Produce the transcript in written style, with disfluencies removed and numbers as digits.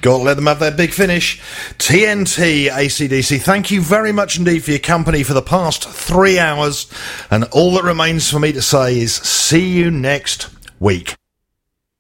Got to let them have their big finish. TNT, AC/DC, thank you very much indeed for your company for the past 3 hours. And all that remains for me to say is see you next week.